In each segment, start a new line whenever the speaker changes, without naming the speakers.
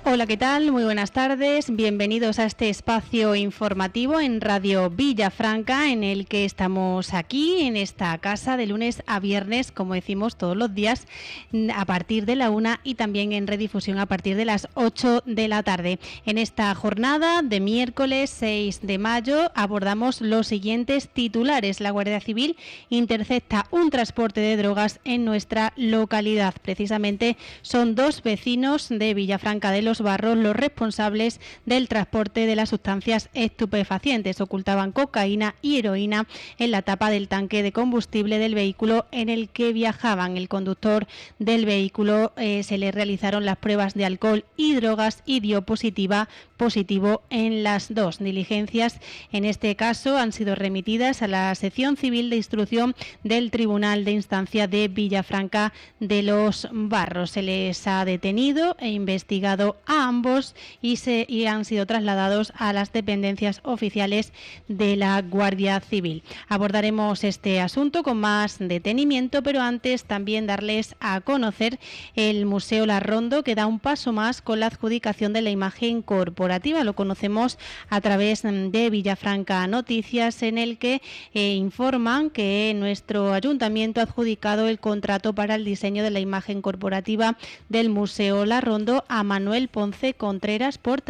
Hola, ¿qué tal? Muy buenas tardes. Bienvenidos a este espacio informativo en Radio Villafranca, en el que estamos aquí, en esta casa, de lunes a viernes, como decimos todos los días, a partir de la 1 y también en redifusión a partir de las 8 de la tarde. En esta jornada de miércoles 6 de mayo abordamos los siguientes titulares. La Guardia Civil intercepta un transporte de drogas en nuestra localidad. Precisamente son dos vecinos de Villafranca de los Barros los responsables del transporte de las sustancias estupefacientes. Ocultaban cocaína y heroína en la tapa del tanque de combustible del vehículo en el que viajaban. El conductor del vehículo se le realizaron las pruebas de alcohol y drogas y dio positivo en las dos. Diligencias en este caso han sido remitidas a la sección civil de instrucción del Tribunal de Instancia de Villafranca de los Barros. Se les ha detenido e investigado a ambos y han sido trasladados a las dependencias oficiales de la Guardia Civil. Abordaremos este asunto con más detenimiento, pero antes también darles a conocer el Museo Larrondo, que da un paso más con la adjudicación de la imagen corporativa. Lo conocemos a través de Villafranca Noticias, en el que informan que nuestro ayuntamiento ha adjudicado el contrato para el diseño de la imagen corporativa del Museo Larrondo a Manuel Ponce Contreras por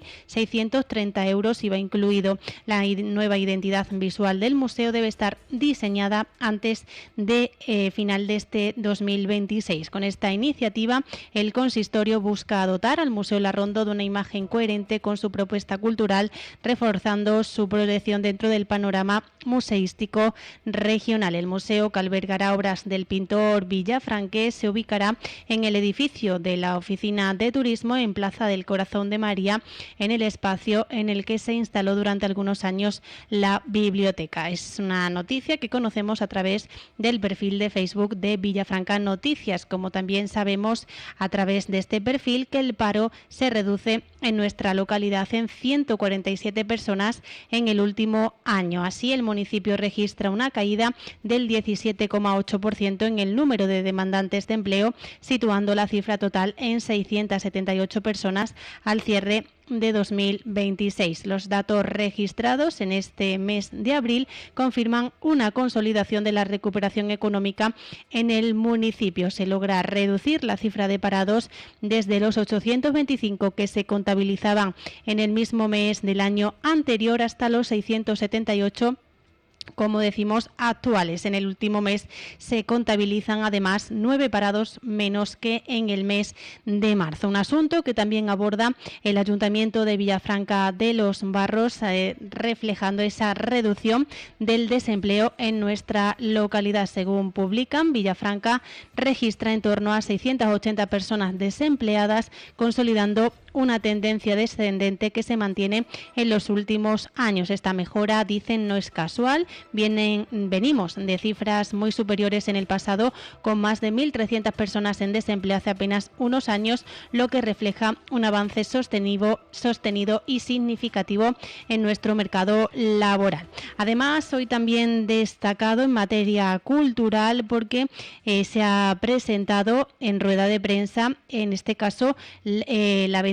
3.630 euros, IVA incluido. La nueva identidad visual del museo debe estar diseñada antes de final de este 2026. Con esta iniciativa, el consistorio busca dotar al Museo Larrondo de una imagen coherente con su propuesta cultural, reforzando su proyección dentro del panorama museístico regional. El museo, que albergará obras del pintor villafranqués, se ubicará en el edificio de la Oficina de Turismo en Plaza del Corazón de María, en el espacio en el que se instaló durante algunos años la biblioteca. Es una noticia que conocemos a través del perfil de Facebook de Villafranca Noticias. Como también sabemos a través de este perfil que el paro se reduce en nuestra localidad en 147 personas en el último año. Así, el municipio registra una caída del 17,8% en el número de demandantes de empleo, situando la cifra total en 678 personas al cierre de 2026. Los datos registrados en este mes de abril confirman una consolidación de la recuperación económica en el municipio. Se logra reducir la cifra de parados desde los 825 que se contabilizaban en el mismo mes del año anterior hasta los 678, como decimos, actuales. En el último mes se contabilizan además 9 parados menos que en el mes de marzo. Un asunto que también aborda el Ayuntamiento de Villafranca de los Barros, reflejando esa reducción del desempleo en nuestra localidad. Según publican, Villafranca registra en torno a 680 personas desempleadas, consolidando una tendencia descendente que se mantiene en los últimos años. Esta mejora, dicen, no es casual. Venimos de cifras muy superiores en el pasado, con más de 1.300 personas en desempleo hace apenas unos años, lo que refleja un avance sostenido y significativo en nuestro mercado laboral. Además, hoy también destacado en materia cultural, porque se ha presentado en rueda de prensa, en este caso la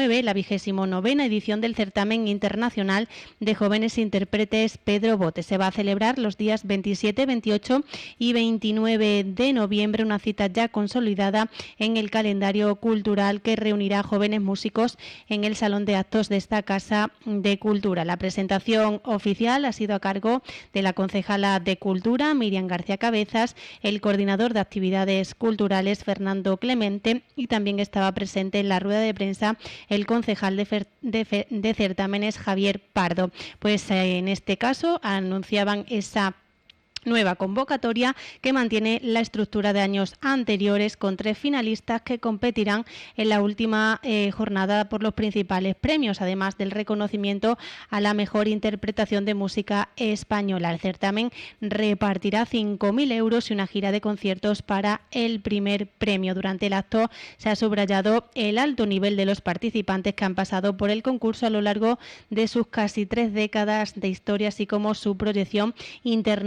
29ª edición del certamen internacional de jóvenes intérpretes Pedro Bote. Se va a celebrar los días 27, 28 y 29 de noviembre, una cita ya consolidada en el calendario cultural que reunirá a jóvenes músicos en el Salón de Actos de esta Casa de Cultura. La presentación oficial ha sido a cargo de la concejala de Cultura, Miriam García Cabezas, el coordinador de actividades culturales, Fernando Clemente, y también estaba presente en la rueda de prensa el concejal de certámenes, Javier Pardo. Pues en este caso anunciaban esa nueva convocatoria que mantiene la estructura de años anteriores, con 3 finalistas que competirán en la última jornada por los principales premios, además del reconocimiento a la mejor interpretación de música española. El certamen repartirá 5.000 euros y una gira de conciertos para el primer premio. Durante el acto se ha subrayado el alto nivel de los participantes que han pasado por el concurso a lo largo de sus casi 3 décadas de historia, así como su proyección internacional.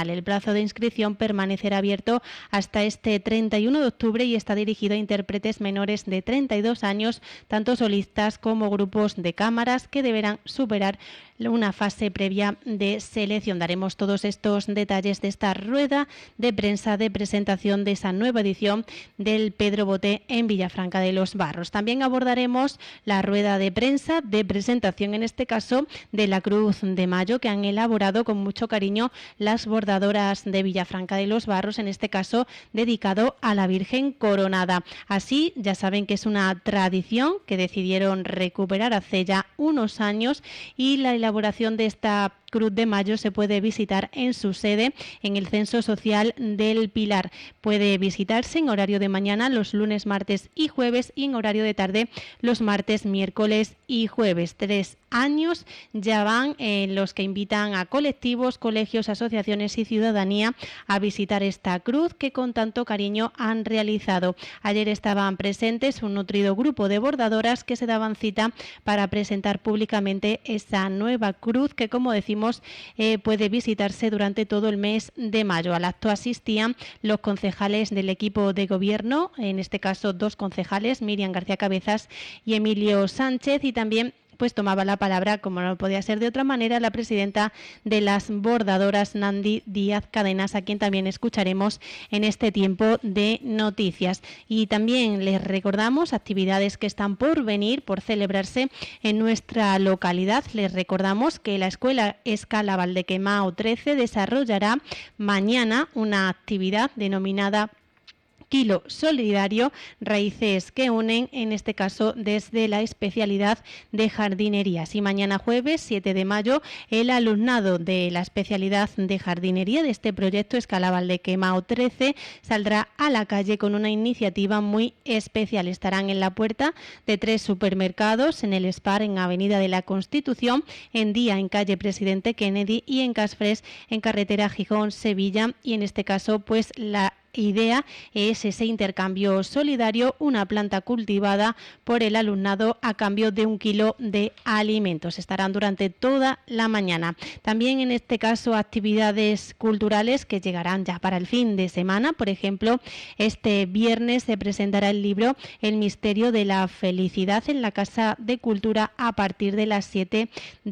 Social. El plazo de inscripción permanecerá abierto hasta este 31 de octubre y está dirigido a intérpretes menores de 32 años, tanto solistas como grupos de cámaras, que deberán superar una fase previa de selección. Daremos todos estos detalles de esta rueda de prensa de presentación de esa nueva edición del Pedro Boté en Villafranca de los Barros. También abordaremos la rueda de prensa de presentación, en este caso, de la Cruz de Mayo, que han elaborado con mucho cariño las bordadoras de Villafranca de los Barros, en este caso dedicado a la Virgen Coronada. Así, ya saben que es una tradición que decidieron recuperar hace ya unos años, y la elaboración de esta Cruz de Mayo se puede visitar en su sede en el Centro Social del Pilar. Puede visitarse en horario de mañana los lunes, martes y jueves, y en horario de tarde los martes, miércoles y jueves. 3 años ya van los que invitan a colectivos, colegios, asociaciones y ciudadanía a visitar esta cruz que con tanto cariño han realizado. Ayer estaban presentes un nutrido grupo de bordadoras que se daban cita para presentar públicamente esa nueva cruz que, como decimos, puede visitarse durante todo el mes de mayo. Al acto asistían los concejales del equipo de gobierno, en este caso 2 concejales, Miriam García Cabezas y Emilio Sánchez, y también pues tomaba la palabra, como no podía ser de otra manera, la presidenta de las bordadoras, Nandi Díaz Cadenas, a quien también escucharemos en este tiempo de noticias. Y también les recordamos actividades que están por venir, por celebrarse en nuestra localidad. Les recordamos que la Escuela Escala Valdequemao 13 desarrollará mañana una actividad denominada Kilo Solidario, raíces que unen, en este caso desde la especialidad de jardinería. Y mañana jueves 7 de mayo el alumnado de la especialidad de jardinería de este proyecto Escala Valdequemao 13 saldrá a la calle con una iniciativa muy especial. Estarán en la puerta de 3 supermercados, en el Spar en Avenida de la Constitución, en Día en calle Presidente Kennedy y en Casfres en carretera Gijón-Sevilla, y en este caso pues la idea es ese intercambio solidario, una planta cultivada por el alumnado a cambio de 1 kilo de alimentos. Estarán durante toda la mañana. También en este caso actividades culturales que llegarán ya para el fin de semana. Por ejemplo, este viernes se presentará el libro El misterio de la felicidad en la Casa de Cultura a partir de las 7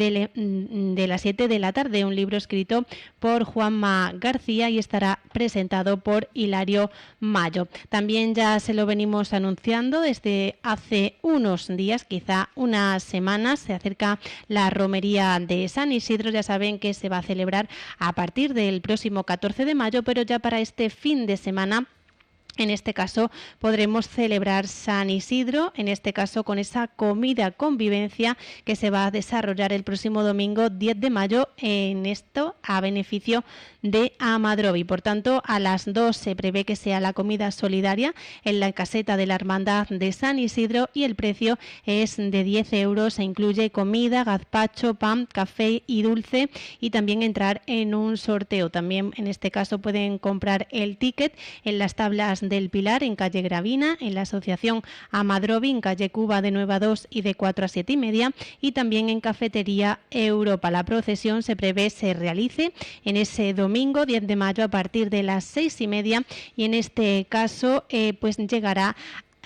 de la tarde. Un libro escrito por Juanma García y estará presentado por Hilario Mayo. También ya se lo venimos anunciando desde hace unos días, quizá unas semanas, se acerca la romería de San Isidro. Ya saben que se va a celebrar a partir del próximo 14 de mayo, pero ya para este fin de semana, en este caso, podremos celebrar San Isidro, en este caso con esa comida convivencia que se va a desarrollar el próximo domingo 10 de mayo, en esto a beneficio de Amadrovi. Por tanto, a las 2 se prevé que sea la comida solidaria en la caseta de la Hermandad de San Isidro, y el precio es de 10 euros. Se incluye comida, gazpacho, pan, café y dulce, y también entrar en un sorteo. También en este caso pueden comprar el ticket en las tablas del Pilar, en calle Gravina, en la asociación Amadrovi, en calle Cuba de 9 a 2 y de 4 a 7 y media, y también en cafetería Europa. La procesión se prevé se realice en ese domingo 10 de mayo a partir de las 6 y media, y en este caso pues llegará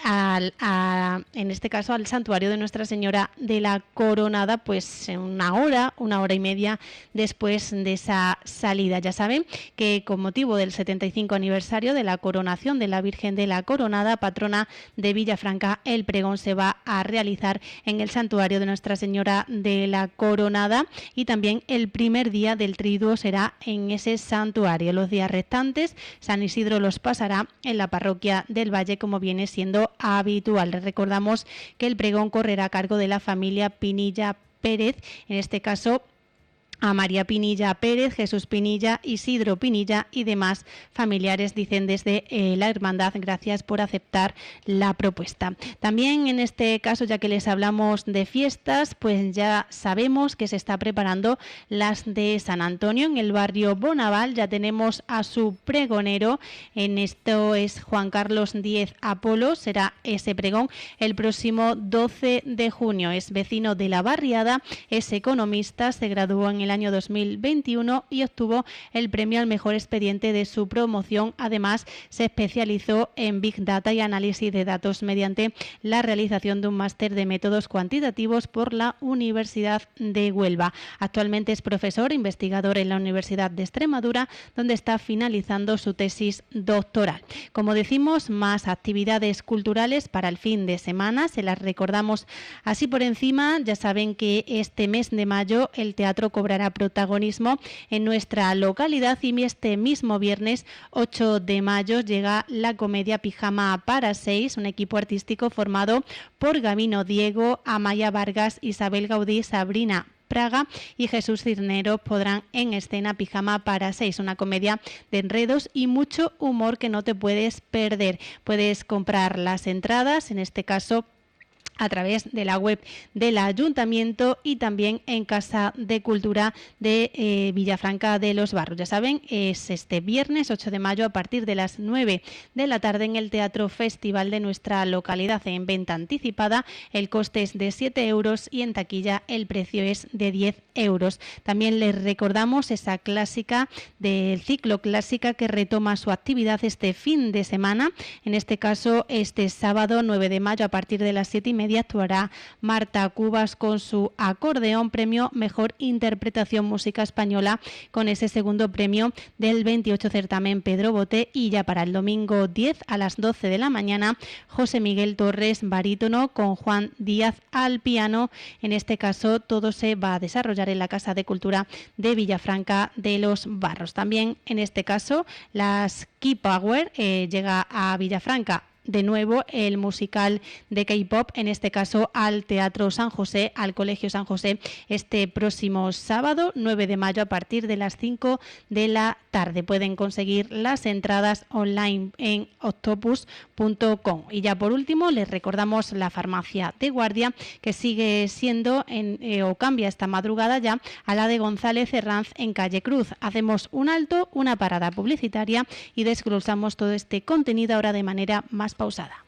en este caso al santuario de Nuestra Señora de la Coronada, pues en una hora y media después de esa salida. Ya saben que con motivo del 75 aniversario de la coronación de la Virgen de la Coronada, patrona de Villafranca, el pregón se va a realizar en el santuario de Nuestra Señora de la Coronada, y también el primer día del triduo será en ese santuario. Los días restantes San Isidro los pasará en la parroquia del Valle, como viene siendo habitual. Les recordamos que el pregón correrá a cargo de la familia Pinilla Pérez, en este caso a María Pinilla Pérez, Jesús Pinilla, Isidro Pinilla y demás familiares, dicen desde la Hermandad. Gracias por aceptar la propuesta. También en este caso, ya que les hablamos de fiestas, pues ya sabemos que se está preparando las de San Antonio en el barrio Bonaval. Ya tenemos a su pregonero, en esto es Juan Carlos Díez Apolo. Será ese pregón el próximo 12 de junio. Es vecino de la barriada, es economista, se graduó en el el año 2021 y obtuvo el premio al mejor expediente de su promoción. Además, se especializó en Big Data y análisis de datos mediante la realización de un máster de métodos cuantitativos por la Universidad de Huelva. Actualmente es profesor investigador en la Universidad de Extremadura, donde está finalizando su tesis doctoral. Como decimos, más actividades culturales para el fin de semana, se las recordamos así por encima. Ya saben que este mes de mayo el teatro cobrará protagonismo en nuestra localidad y este mismo viernes 8 de mayo llega la comedia Pijama para 6, un equipo artístico formado por Gabino Diego, Amaya Vargas, Isabel Gaudí, Sabrina Praga y Jesús Cisneros podrán en escena Pijama para 6, una comedia de enredos y mucho humor que no te puedes perder. Puedes comprar las entradas, en este caso a través de la web del Ayuntamiento y también en Casa de Cultura de Villafranca de los Barros. Ya saben, es este viernes 8 de mayo a partir de las 9 de la tarde en el Teatro Festival de nuestra localidad. En venta anticipada el coste es de 7 euros y en taquilla el precio es de 10 euros. También les recordamos esa clásica del ciclo clásica que retoma su actividad este fin de semana. En este caso, este sábado 9 de mayo a partir de las 7:30 actuará Marta Cubas con su acordeón, premio Mejor Interpretación Música Española, con ese segundo premio del 28 certamen Pedro Boté. Y ya para el domingo 10 a las 12 de la mañana, José Miguel Torres, barítono, con Juan Díaz al piano. En este caso, todo se va a desarrollar en la Casa de Cultura de Villafranca de los Barros. También, en este caso, las Key Power llega a Villafranca. De nuevo, el musical de K-pop, en este caso al Teatro San José, al Colegio San José, este próximo sábado 9 de mayo a partir de las 5 de la tarde. Pueden conseguir las entradas online en octopus.com. Y ya por último, les recordamos la farmacia de Guardia, que sigue siendo o cambia esta madrugada ya a la de González Herranz en Calle Cruz. Hacemos un alto, una parada publicitaria y desglosamos todo este contenido ahora de manera más pausada.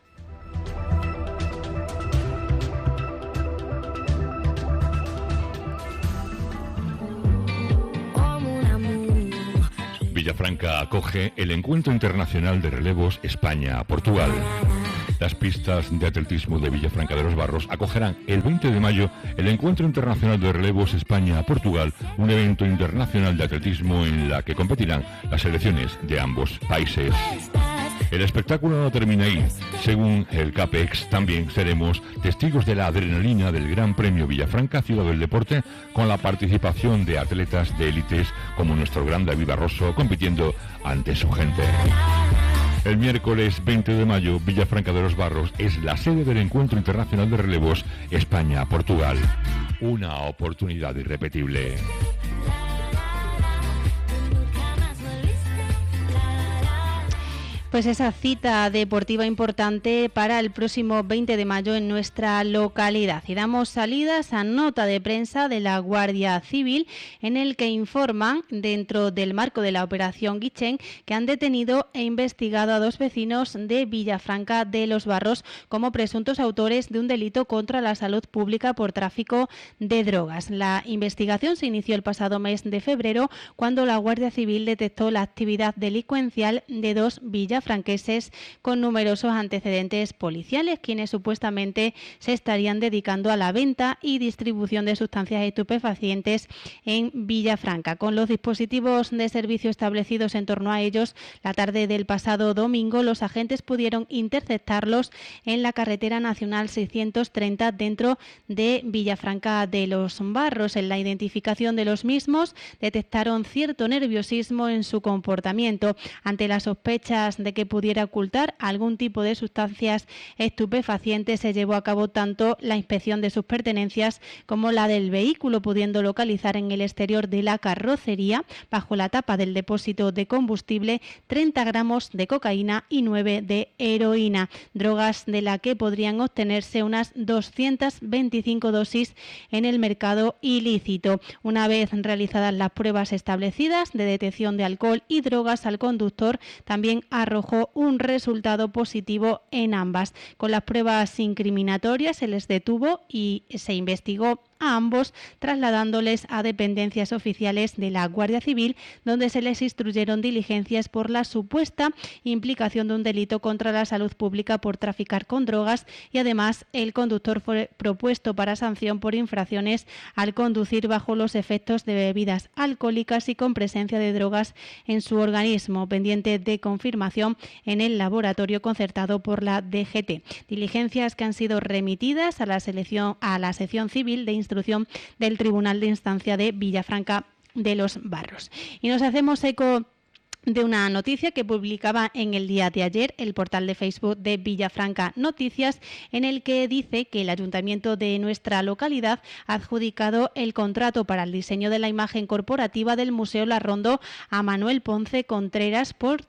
Villafranca acoge el Encuentro Internacional de Relevos España-Portugal. Las pistas de atletismo de Villafranca de los Barros acogerán el 20 de mayo el Encuentro Internacional de Relevos España-Portugal, un evento internacional de atletismo en la que competirán las selecciones de ambos países. El espectáculo no termina ahí. Según el CAPEX, también seremos testigos de la adrenalina del Gran Premio Villafranca Ciudad del Deporte, con la participación de atletas de élites como nuestro gran David Barroso compitiendo ante su gente. El miércoles 20 de mayo, Villafranca de los Barros es la sede del Encuentro Internacional de Relevos España-Portugal. Una oportunidad irrepetible.
Pues esa cita deportiva importante para el próximo 20 de mayo en nuestra localidad. Y damos salida a esa nota de prensa de la Guardia Civil en el que informan, dentro del marco de la operación Guichen, que han detenido e investigado a 2 vecinos de Villafranca de los Barros como presuntos autores de un delito contra la salud pública por tráfico de drogas. La investigación se inició el pasado mes de febrero, cuando la Guardia Civil detectó la actividad delincuencial de 2 villafranqueses con numerosos antecedentes policiales, quienes supuestamente se estarían dedicando a la venta y distribución de sustancias estupefacientes en Villafranca. Con los dispositivos de servicio establecidos en torno a ellos, la tarde del pasado domingo, los agentes pudieron interceptarlos en la carretera nacional 630 dentro de Villafranca de los Barros. En la identificación de los mismos detectaron cierto nerviosismo en su comportamiento. Ante las sospechas de que pudiera ocultar algún tipo de sustancias estupefacientes, se llevó a cabo tanto la inspección de sus pertenencias como la del vehículo, pudiendo localizar en el exterior de la carrocería, bajo la tapa del depósito de combustible, 30 gramos de cocaína y 9 de heroína, drogas de la que podrían obtenerse unas 225 dosis en el mercado ilícito. Una vez realizadas las pruebas establecidas de detección de alcohol y drogas al conductor, también arrojó un resultado positivo en ambas. Con las pruebas incriminatorias se les detuvo y se investigó a ambos, trasladándoles a dependencias oficiales de la Guardia Civil, donde se les instruyeron diligencias por la supuesta implicación de un delito contra la salud pública por traficar con drogas, y además el conductor fue propuesto para sanción por infracciones al conducir bajo los efectos de bebidas alcohólicas y con presencia de drogas en su organismo, pendiente de confirmación en el laboratorio concertado por la DGT. Diligencias que han sido remitidas a la sección civil de instrucción del Tribunal de Instancia de Villafranca de los Barros. Y nos hacemos eco de una noticia que publicaba en el día de ayer el portal de Facebook de Villafranca Noticias, en el que dice que el ayuntamiento de nuestra localidad ha adjudicado el contrato para el diseño de la imagen corporativa del Museo Larrondo a Manuel Ponce Contreras por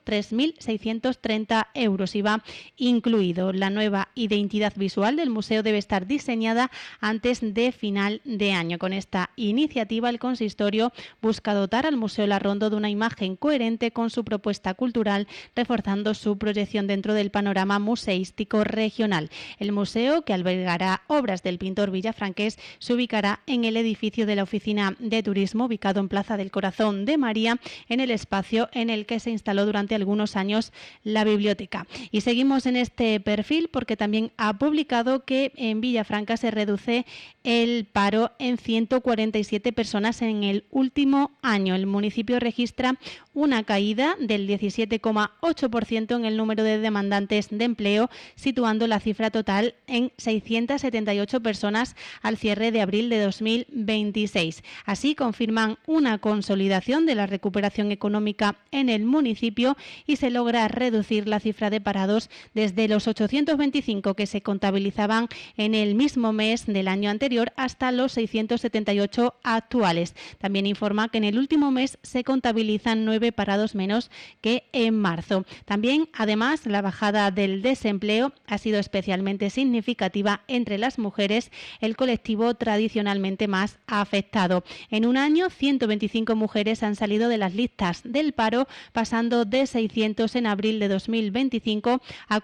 3.630 euros. IVA incluido. La nueva identidad visual del museo debe estar diseñada antes de final de año. Con esta iniciativa, el consistorio busca dotar al Museo Larrondo de una imagen coherente con su propuesta cultural, reforzando su proyección dentro del panorama museístico regional. El museo, que albergará obras del pintor villafranqués, se ubicará en el edificio de la Oficina de Turismo, ubicado en Plaza del Corazón de María, en el espacio en el que se instaló durante algunos años la biblioteca. Y seguimos en este perfil porque también ha publicado que en Villafranca se reduce el paro en 147 personas en el último año. El municipio registra una caída del 17,8% en el número de demandantes de empleo, situando la cifra total en 678 personas al cierre de abril de 2026. Así confirman una consolidación de la recuperación económica en el municipio y se logra reducir la cifra de parados desde los 825 que se contabilizaban en el mismo mes del año anterior hasta los 678 actuales. También informa que en el último mes se contabilizan 9 parados menos que en marzo. También, además, la bajada del desempleo ha sido especialmente significativa entre las mujeres, el colectivo tradicionalmente más afectado. En un año, 125 mujeres han salido de las listas del paro, pasando de 600 en abril de 2025 a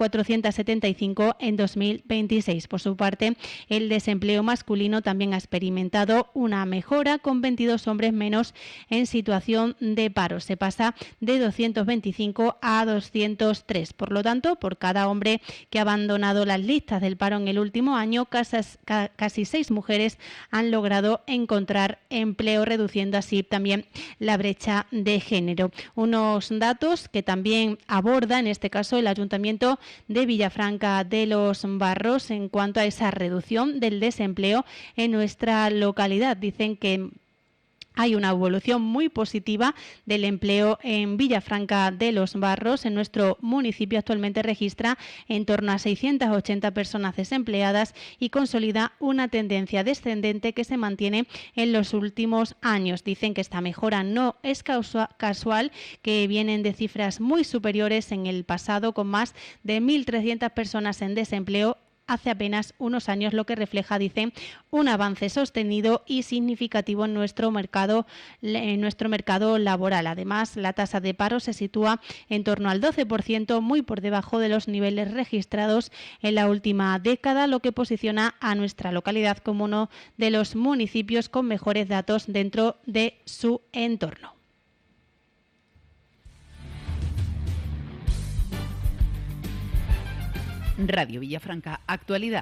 475 en 2026. Por su parte, el desempleo masculino también ha experimentado una mejora, con 22 hombres menos en situación de paro. Se pasa de 225 a 203. Por lo tanto, por cada hombre que ha abandonado las listas del paro en el último año, casi 6 mujeres han logrado encontrar empleo, reduciendo así también la brecha de género. Unos datos que también aborda, en este caso, el Ayuntamiento de Villafranca de los Barros en cuanto a esa reducción del desempleo en nuestra localidad. Dicen que hay una evolución muy positiva del empleo en Villafranca de los Barros. En nuestro municipio actualmente registra en torno a 680 personas desempleadas y consolida una tendencia descendente que se mantiene en los últimos años. Dicen que esta mejora no es casual, que vienen de cifras muy superiores en el pasado, con más de 1.300 personas en desempleo hace apenas unos años, lo que refleja, dicen, un avance sostenido y significativo en nuestro mercado laboral. Además, la tasa de paro se sitúa en torno al 12%, muy por debajo de los niveles registrados en la última década, lo que posiciona a nuestra localidad como uno de los municipios con mejores datos dentro de su entorno.
Radio Villafranca, actualidad.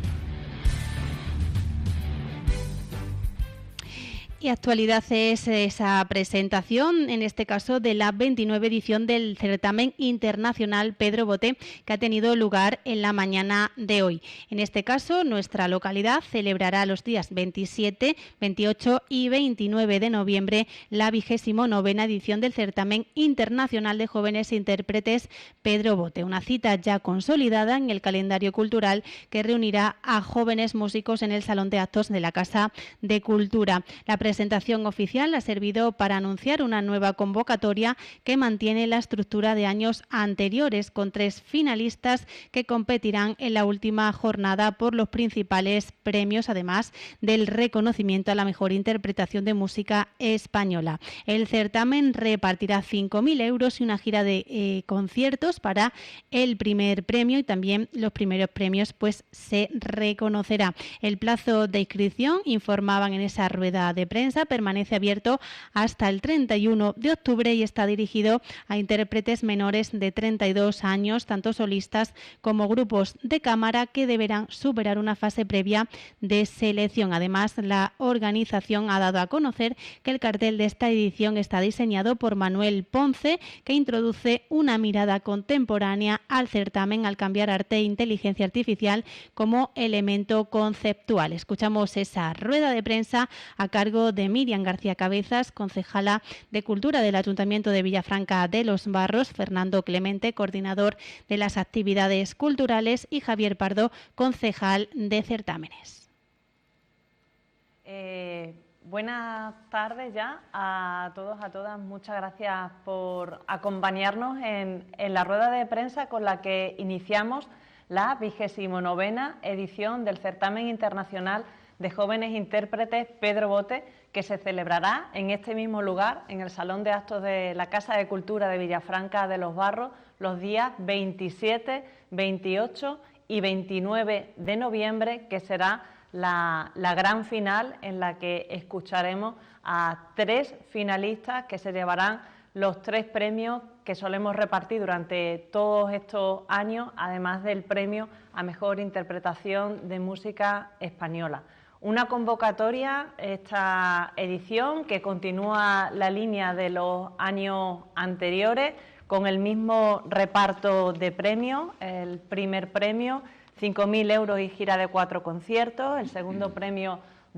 Y actualidad es esa presentación, en este caso de la 29 edición del certamen internacional Pedro Boté, que ha tenido lugar en la mañana de hoy. En este caso, nuestra localidad celebrará los días 27, 28 y 29 de noviembre la 29ª edición del certamen internacional de jóvenes intérpretes Pedro Boté, una cita ya consolidada en el calendario cultural que reunirá a jóvenes músicos en el Salón de Actos de la Casa de Cultura. La presentación oficial ha servido para anunciar una nueva convocatoria que mantiene la estructura de años anteriores, con 3 finalistas que competirán en la última jornada por los principales premios, además del reconocimiento a la mejor interpretación de música española. El certamen repartirá 5.000 euros y una gira de conciertos para el primer premio, y también los primeros premios pues se reconocerá. El plazo de inscripción, informaban en esa rueda de prensa, permanece abierto hasta el 31 de octubre y está dirigido a intérpretes menores de 32 años, tanto solistas como grupos de cámara, que deberán superar una fase previa de selección. Además, la organización ha dado a conocer que el cartel de esta edición está diseñado por Manuel Ponce, que introduce una mirada contemporánea al certamen al cambiar arte e inteligencia artificial como elemento conceptual. Escuchamos esa rueda de prensa a cargo de Miriam García Cabezas, concejala de Cultura del Ayuntamiento de Villafranca de los Barros, Fernando Clemente, coordinador de las actividades culturales, y Javier Pardo, concejal de certámenes.
Buenas tardes ya a todos, a todas. Muchas gracias por acompañarnos en la rueda de prensa con la que iniciamos la 29ª edición del Certamen Internacional de Jóvenes Intérpretes Pedro Bote, que se celebrará en este mismo lugar, en el Salón de Actos de la Casa de Cultura de Villafranca de los Barros, los días 27, 28 y 29 de noviembre, que será la gran final, en la que escucharemos a 3 finalistas que se llevarán los 3 premios que solemos repartir durante todos estos años, además del premio a mejor interpretación de música española. Una convocatoria, esta edición, que continúa la línea de los años anteriores, con el mismo reparto de premios. El primer premio, 5.000 euros y gira de 4 conciertos. El segundo premio,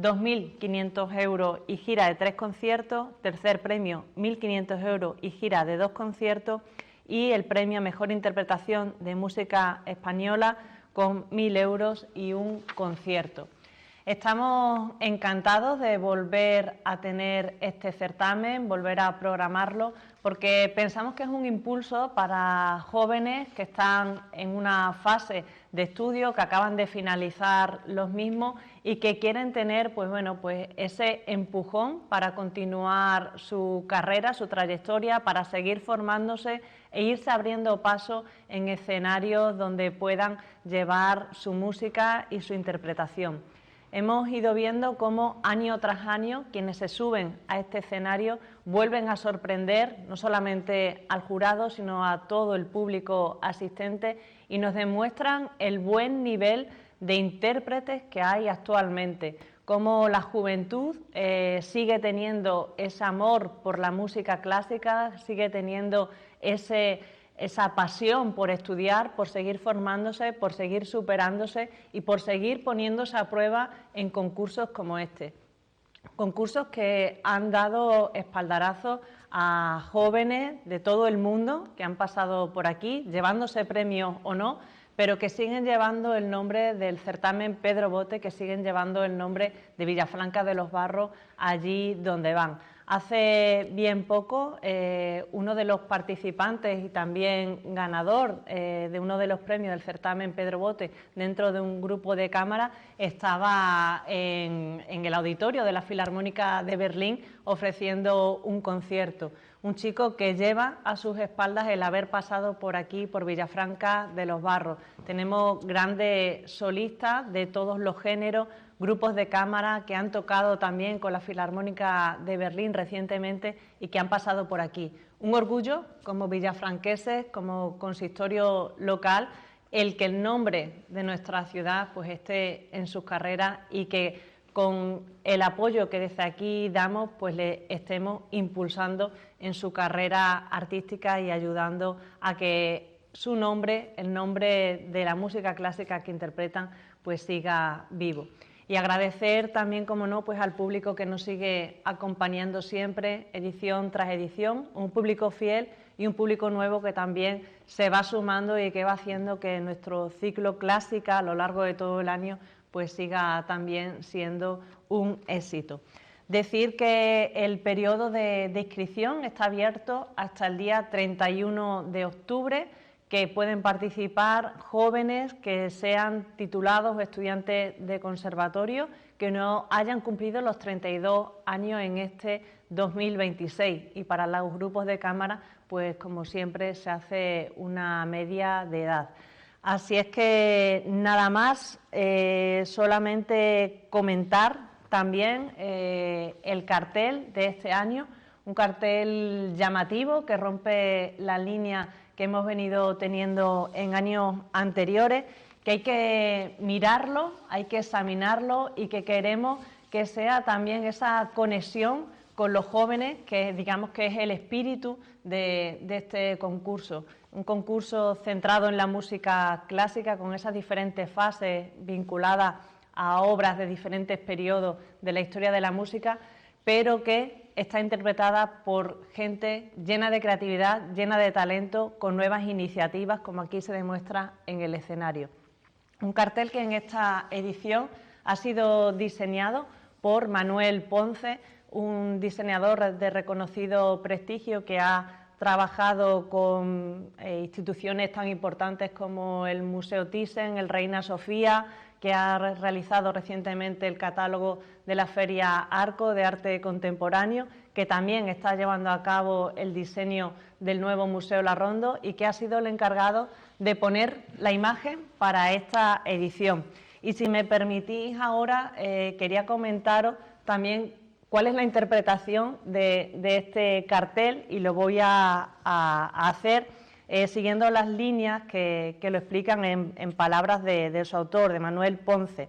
2.500 euros y gira de 3 conciertos. Tercer premio, 1.500 euros y gira de 2 conciertos. Y el premio a mejor interpretación de música española, con 1.000 euros y un concierto. Estamos encantados de volver a tener este certamen, volver a programarlo, porque pensamos que es un impulso para jóvenes que están en una fase de estudio, que acaban de finalizar los mismos y que quieren tener pues ese empujón para continuar su carrera, su trayectoria, para seguir formándose e irse abriendo paso en escenarios donde puedan llevar su música y su interpretación. Hemos ido viendo cómo año tras año quienes se suben a este escenario vuelven a sorprender no solamente al jurado, sino a todo el público asistente, y nos demuestran el buen nivel de intérpretes que hay actualmente, cómo la juventud sigue teniendo ese amor por la música clásica, sigue teniendo esa pasión por estudiar, por seguir formándose, por seguir superándose y por seguir poniéndose a prueba en concursos como este. Concursos que han dado espaldarazos a jóvenes de todo el mundo que han pasado por aquí, llevándose premios o no, pero que siguen llevando el nombre del certamen Pedro Bote, que siguen llevando el nombre de Villafranca de los Barros allí donde van. Hace bien poco, uno de los participantes y también ganador de uno de los premios del certamen Pedro Bote, dentro de un grupo de cámara, estaba en el auditorio de la Filarmónica de Berlín ofreciendo un concierto. Un chico que lleva a sus espaldas el haber pasado por aquí, por Villafranca de los Barros. Tenemos grandes solistas de todos los géneros, grupos de cámara que han tocado también con la Filarmónica de Berlín recientemente y que han pasado por aquí. Un orgullo como villafranqueses, como consistorio local, el que el nombre de nuestra ciudad pues esté en sus carreras y que con el apoyo que desde aquí damos pues le estemos impulsando en su carrera artística y ayudando a que su nombre, el nombre de la música clásica que interpretan, pues siga vivo. Y agradecer también, como no, pues al público que nos sigue acompañando siempre, edición tras edición, un público fiel y un público nuevo que también se va sumando y que va haciendo que nuestro ciclo clásica a lo largo de todo el año pues siga también siendo un éxito. Decir que el periodo de inscripción está abierto hasta el día 31 de octubre, que pueden participar jóvenes que sean titulados o estudiantes de conservatorio que no hayan cumplido los 32 años en este 2026. Y para los grupos de cámara, pues como siempre se hace una media de edad. Así es que nada más, solamente comentar también el cartel de este año, un cartel llamativo que rompe la línea que hemos venido teniendo en años anteriores, que hay que mirarlo, hay que examinarlo y que queremos que sea también esa conexión con los jóvenes, que digamos que es el espíritu de este concurso. Un concurso centrado en la música clásica, con esas diferentes fases vinculadas a obras de diferentes periodos de la historia de la música, pero que está interpretada por gente llena de creatividad, llena de talento, con nuevas iniciativas, como aquí se demuestra en el escenario. Un cartel que en esta edición ha sido diseñado por Manuel Ponce, un diseñador de reconocido prestigio que ha trabajado con instituciones tan importantes como el Museo Thyssen, el Reina Sofía, que ha realizado recientemente el catálogo de la Feria Arco de Arte Contemporáneo, que también está llevando a cabo el diseño del nuevo Museo La Rondo y que ha sido el encargado de poner la imagen para esta edición. Y si me permitís ahora, quería comentaros también cuál es la interpretación de este cartel, y lo voy a hacer siguiendo las líneas que lo explican en palabras de su autor, de Manuel Ponce.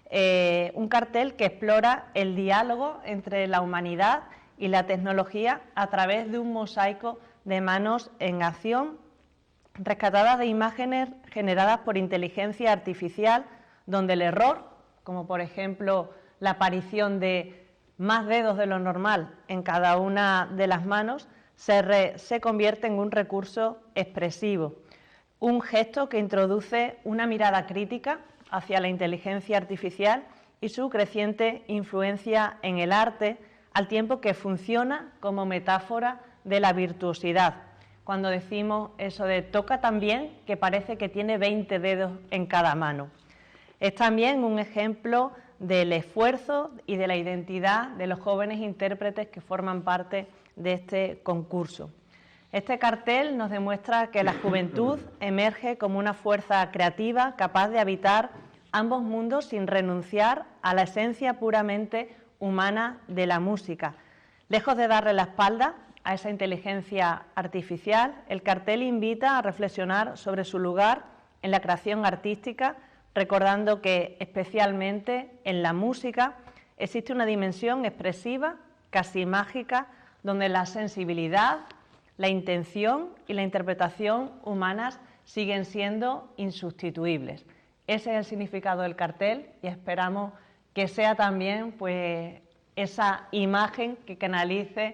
Un cartel que explora el diálogo entre la humanidad y la tecnología a través de un mosaico de manos en acción, rescatadas de imágenes generadas por inteligencia artificial, donde el error, como por ejemplo la aparición de más dedos de lo normal en cada una de las manos, se convierte en un recurso expresivo, un gesto que introduce una mirada crítica hacia la inteligencia artificial y su creciente influencia en el arte, al tiempo que funciona como metáfora de la virtuosidad. Cuando decimos eso de toca tan bien que parece que tiene 20 dedos en cada mano. Es también un ejemplo del esfuerzo y de la identidad de los jóvenes intérpretes que forman parte de este concurso. Este cartel nos demuestra que la juventud emerge como una fuerza creativa capaz de habitar ambos mundos sin renunciar a la esencia puramente humana de la música. Lejos de darle la espalda a esa inteligencia artificial, el cartel invita a reflexionar sobre su lugar en la creación artística, recordando que especialmente en la música existe una dimensión expresiva, casi mágica, donde la sensibilidad, la intención y la interpretación humanas siguen siendo insustituibles. Ese es el significado del cartel y esperamos que sea también pues, esa imagen que canalice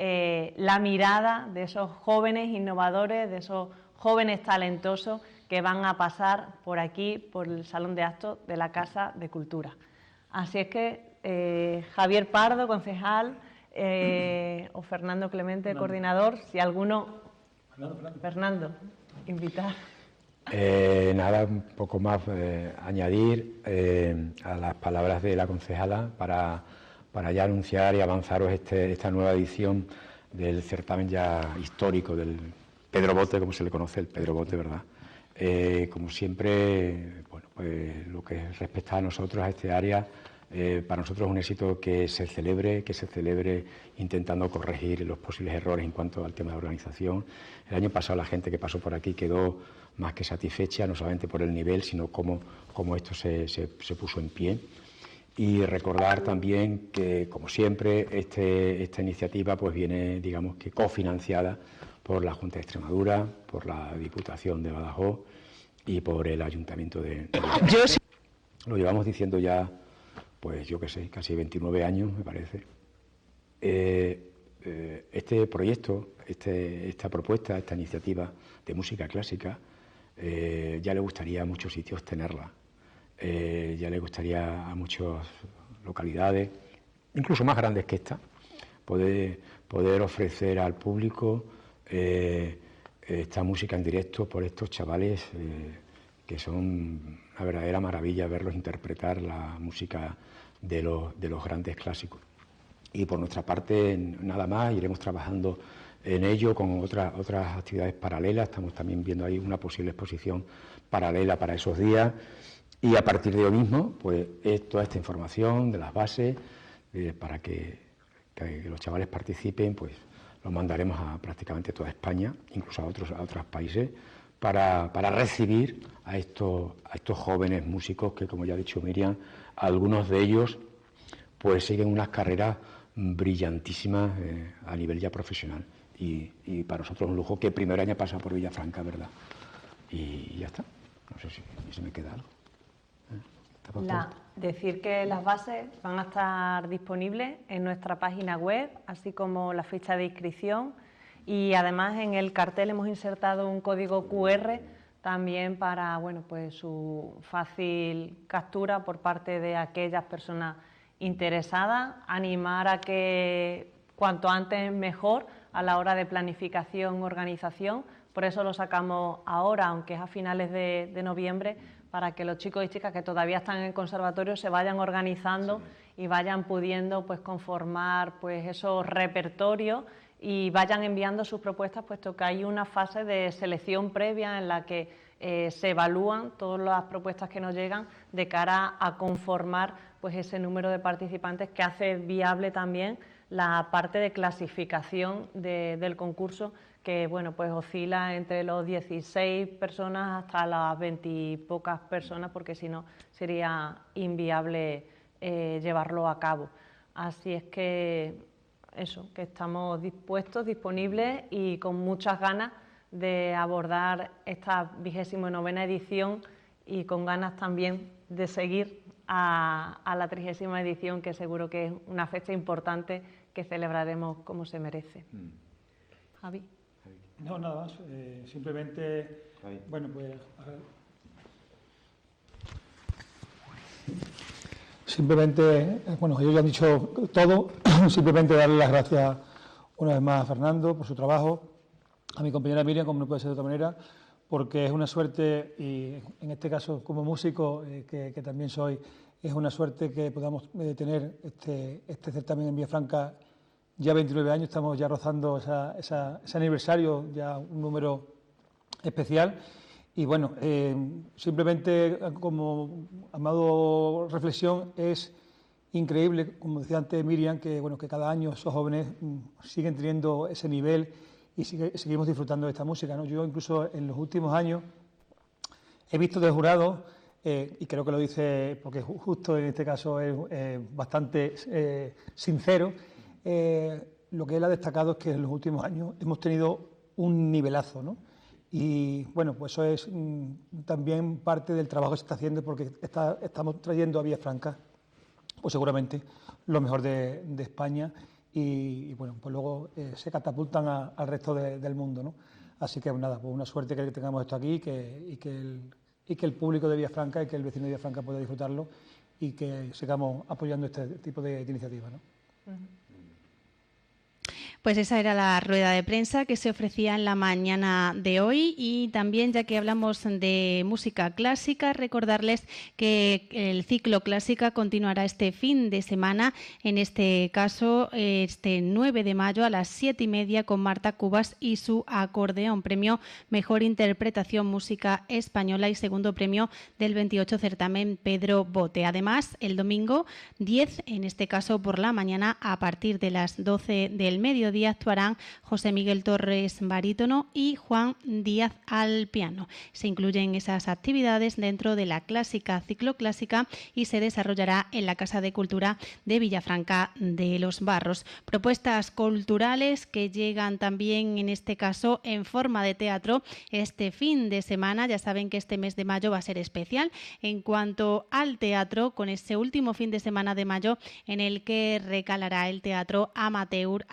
la mirada de esos jóvenes innovadores, de esos jóvenes talentosos que van a pasar por aquí, por el Salón de Actos de la Casa de Cultura. Así es que Javier Pardo, concejal, o Fernando Clemente, coordinador, si alguno... Fernando, invitar.
Nada, un poco más añadir a las palabras de la concejala para ya anunciar y avanzaros esta nueva edición del certamen ya histórico del Pedro Bote, como se le conoce, el Pedro Bote, ¿verdad? Como siempre, bueno, pues lo que respecta a nosotros, a este área, para nosotros es un éxito que se celebre intentando corregir los posibles errores en cuanto al tema de organización. El año pasado la gente que pasó por aquí quedó más que satisfecha, no solamente por el nivel, sino cómo esto se puso en pie. Y recordar también que, como siempre, esta iniciativa pues viene, digamos, que cofinanciada por la Junta de Extremadura, por la Diputación de Badajoz y por el Ayuntamiento de Badajoz. Lo llevamos diciendo ya, pues yo qué sé, casi 29 años, me parece. Este proyecto, esta propuesta, esta iniciativa de música clásica, ya le gustaría a muchos sitios tenerla. Ya le gustaría a muchas localidades, incluso más grandes que esta, poder ofrecer al público esta música en directo por estos chavales que son una verdadera maravilla verlos interpretar la música de los grandes clásicos. Y por nuestra parte, nada más, iremos trabajando en ello con otras actividades paralelas. Estamos también viendo ahí una posible exposición paralela para esos días. Y a partir de hoy mismo, pues toda esta información de las bases, para que los chavales participen, pues los mandaremos a prácticamente toda España, incluso a otros países, para recibir a estos jóvenes músicos que, como ya ha dicho Miriam, algunos de ellos pues siguen unas carreras brillantísimas a nivel ya profesional. Y para nosotros es un lujo que el primer año pasa por Villafranca, ¿verdad? Y ya está. No sé si se me queda algo.
Decir que las bases van a estar disponibles en nuestra página web, así como la ficha de inscripción, y además en el cartel hemos insertado un código QR también para pues su fácil captura por parte de aquellas personas interesadas. Animar a que cuanto antes mejor a la hora de planificación, organización. Por eso lo sacamos ahora, aunque es a finales de noviembre, para que los chicos y chicas que todavía están en el conservatorio se vayan organizando y vayan pudiendo conformar esos repertorios y vayan enviando sus propuestas, puesto que hay una fase de selección previa en la que se evalúan todas las propuestas que nos llegan de cara a conformar ese número de participantes que hace viable también la parte de clasificación del concurso, que oscila entre los 16 personas hasta las 20 y pocas personas, porque si no sería inviable llevarlo a cabo. Así es que que estamos disponibles y con muchas ganas de abordar esta 29ª edición y con ganas también de seguir a la 30ª edición, que seguro que es una fecha importante que celebraremos como se merece. Javi.
No, nada más. Simplemente, Simplemente, ellos ya han dicho todo. Simplemente darle las gracias una vez más a Fernando por su trabajo, a mi compañera Miriam, como no puede ser de otra manera, porque es una suerte, y en este caso como músico, que también soy, es una suerte que podamos tener este certamen en Villafranca. Ya 29 años, estamos ya rozando ese aniversario, ya un número especial. Y simplemente como amado reflexión, es increíble, como decía antes Miriam, que cada año esos jóvenes siguen teniendo ese nivel y seguimos disfrutando de esta música, ¿no? Yo incluso en los últimos años he visto de jurado, y creo que lo dice porque justo en este caso es bastante sincero, lo que él ha destacado es que en los últimos años hemos tenido un nivelazo, ¿no? Y eso es también parte del trabajo que se está haciendo, porque estamos trayendo a Villafranca seguramente lo mejor de España y luego se catapultan al resto del mundo, ¿no? Así que una suerte que tengamos esto aquí y que el público de Villafranca y que el vecino de Villafranca pueda disfrutarlo y que sigamos apoyando este tipo de iniciativas, ¿no?
Pues esa era la rueda de prensa que se ofrecía en la mañana de hoy, y también, ya que hablamos de música clásica, recordarles que el ciclo clásica continuará este fin de semana, en este caso este 9 de mayo a las 7:30 con Marta Cubas y su acordeón, premio Mejor Interpretación Música Española y segundo premio del 28 certamen Pedro Bote. Además, el domingo 10, en este caso por la mañana, a partir de las 12 del mediodía, actuarán José Miguel Torres, barítono, y Juan Díaz al piano. Se incluyen esas actividades dentro de la clásica cicloclásica y se desarrollará en la Casa de Cultura de Villafranca de los Barros. Propuestas culturales que llegan también, en este caso, en forma de teatro este fin de semana. Ya saben que este mes de mayo va a ser especial en cuanto al teatro, con ese último fin de semana de mayo en el que recalará el teatro amateur al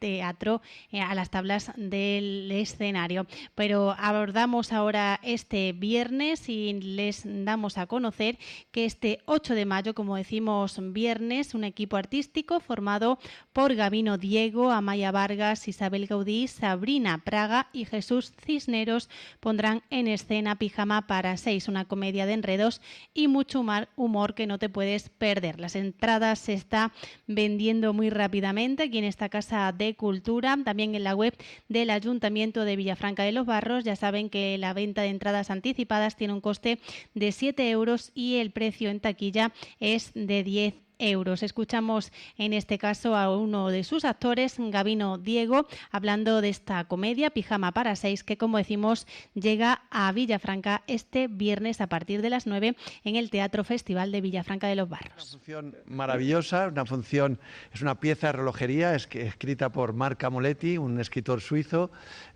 teatro, a las tablas del escenario. Pero abordamos ahora este viernes y les damos a conocer que este 8 de mayo, como decimos viernes, un equipo artístico formado por Gabino Diego, Amaya Vargas, Isabel Gaudí, Sabrina Praga y Jesús Cisneros pondrán en escena Pijama para 6, una comedia de enredos y mucho humor que no te puedes perder. Las entradas se está vendiendo muy rápidamente aquí en esta Casa de Cultura, también en la web del Ayuntamiento de Villafranca de los Barros. Ya saben que la venta de entradas anticipadas tiene un coste de 7 euros y el precio en taquilla es de 10 euros. Escuchamos en este caso a uno de sus actores, Gabino Diego, hablando de esta comedia Pijama para 6, que como decimos llega a Villafranca este viernes a partir de las 9 en el Teatro Festival de Villafranca de los Barros.
Una función maravillosa, es una pieza de relojería escrita por Marc Camoletti, un escritor suizo,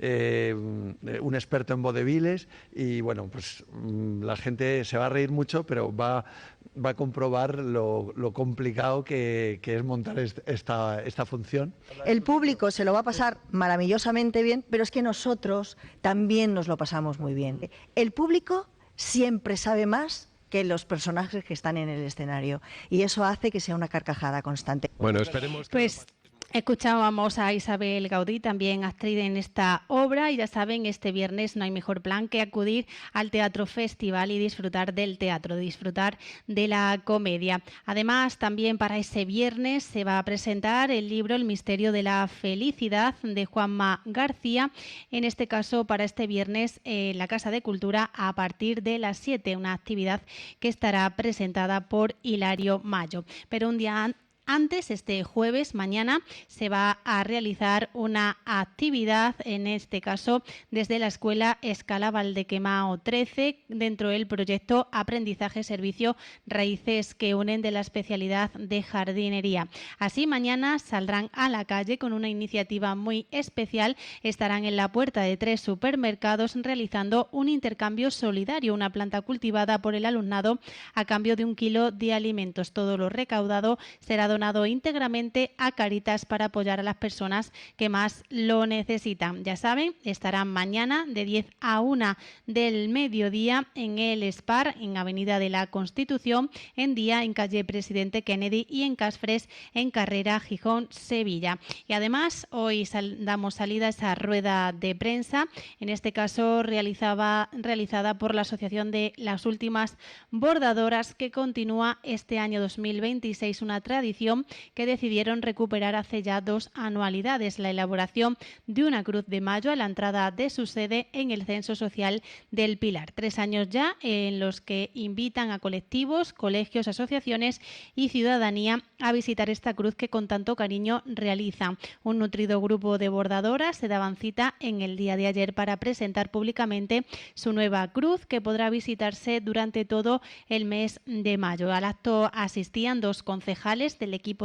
un experto en vodevils, y bueno, pues la gente se va a reír mucho, pero va a comprobar lo complicado que es montar esta función.
El público se lo va a pasar maravillosamente bien, pero es que nosotros también nos lo pasamos muy bien. El público siempre sabe más que los personajes que están en el escenario y eso hace que sea una carcajada constante.
Bueno, esperemos que...
Pues escuchábamos a Isabel Gaudí, también actriz en esta obra, y ya saben, este viernes no hay mejor plan que acudir al Teatro Festival y disfrutar del teatro, disfrutar de la comedia. Además, también para ese viernes se va a presentar el libro El misterio de la felicidad de Juanma García, en este caso para este viernes en la Casa de Cultura a partir de las 7, una actividad que estará presentada por Hilario Mayo. Pero un día antes, este jueves, mañana, se va a realizar una actividad, en este caso desde la Escuela Escala Valdequemao 13, dentro del proyecto Aprendizaje Servicio Raíces que unen de la especialidad de jardinería. Así, mañana saldrán a la calle con una iniciativa muy especial. Estarán en la puerta de 3 supermercados realizando un intercambio solidario, una planta cultivada por el alumnado a cambio de 1 kilo de alimentos. Todo lo recaudado será donado íntegramente a Cáritas para apoyar a las personas que más lo necesitan. Ya saben, estarán mañana de 10 a 1 del mediodía en el SPAR, en Avenida de la Constitución, en Día, en calle Presidente Kennedy, y en Casfres, en Carrera Gijón, Sevilla. Y además, hoy damos salida a esa rueda de prensa, en este caso realizada por la Asociación de las Últimas Bordadoras, que continúa este año 2026 una tradición que decidieron recuperar hace ya 2 anualidades, la elaboración de una cruz de mayo a la entrada de su sede en el Censo Social del Pilar. 3 años ya en los que invitan a colectivos, colegios, asociaciones y ciudadanía a visitar esta cruz que con tanto cariño realizan. Un nutrido grupo de bordadoras se daban cita en el día de ayer para presentar públicamente su nueva cruz, que podrá visitarse durante todo el mes de mayo. Al acto asistían 2 concejales del equipo